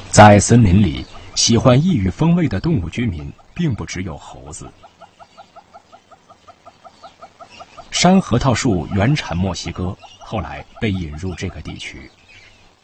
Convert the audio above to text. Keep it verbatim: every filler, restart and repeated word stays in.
在森林里，喜欢异域风味的动物居民并不只有猴子。山核桃树原产墨西哥，后来被引入这个地区。